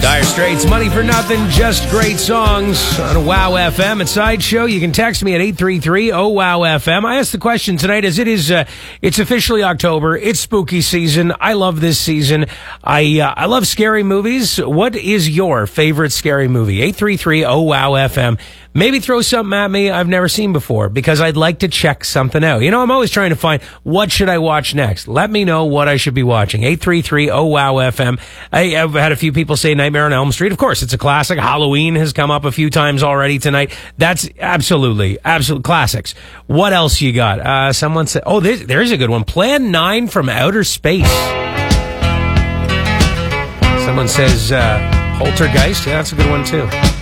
Dire Straits, Money for Nothing, just great songs on WOW FM at Sideshow. You can text me at 833-OWOW-FM. I asked the question tonight as it's officially October. It's spooky season. I love this season. I love scary movies. What is your favorite scary movie? 833-OWOW-FM. Maybe throw something at me I've never seen before because I'd like to check something out. You know, I'm always trying to find what should I watch next. Let me know what I should be watching. 833-OWOW-FM. I've had a few people say Nightmare on Elm Street. Of course, it's a classic. Halloween has come up a few times already tonight. That's absolute classics. What else you got? Someone said, oh, there's a good one. Plan 9 from Outer Space. Someone says, Poltergeist. Yeah, that's a good one too.